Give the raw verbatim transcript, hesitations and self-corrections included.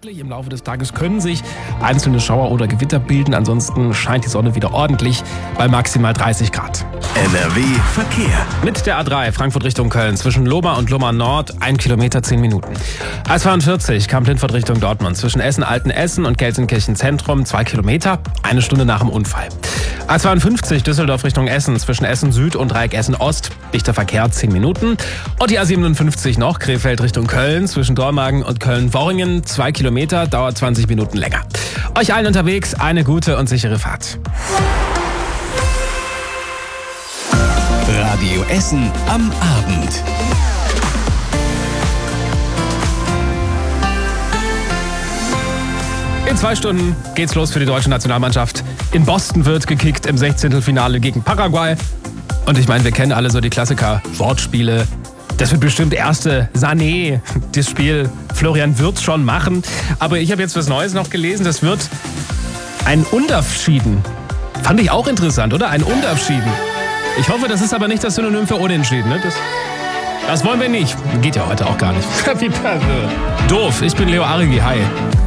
Im Laufe des Tages können sich einzelne Schauer oder Gewitter bilden. Ansonsten scheint die Sonne wieder ordentlich bei maximal dreißig Grad. N R W Verkehr. Mit der A drei Frankfurt Richtung Köln zwischen Lohmar und Lohmar Nord ein Kilometer zehn Minuten. A zweiundvierzig Kamp-Lindfort Richtung Dortmund zwischen Essen-Altenessen und Gelsenkirchen Zentrum zwei Kilometer, eine Stunde nach dem Unfall. A zweiundfünfzig Düsseldorf Richtung Essen zwischen Essen Süd und Dreieck Essen Ost, dichter Verkehr zehn Minuten. Und die A siebenundfünfzig noch Krefeld Richtung Köln zwischen Dormagen und Köln-Worringen zwei Kilometer, dauert zwanzig Minuten länger. Euch allen unterwegs eine gute und sichere Fahrt. Radio Essen am Abend. In zwei Stunden geht's los für die deutsche Nationalmannschaft. In Boston wird gekickt im Sechzehntelfinale gegen Paraguay. Und ich meine, wir kennen alle so die Klassiker, Wortspiele. Das wird bestimmt erste Sané, das Spiel. Florian wird's schon machen. Aber ich habe jetzt was Neues noch gelesen. Das wird ein Unentschieden. Fand ich auch interessant, oder? Ein Unentschieden. Ich hoffe, das ist aber nicht das Synonym für Unentschieden. Ne? Das, das wollen wir nicht. Geht ja heute auch gar nicht. Doof, ich bin Leo Arigi. Hi.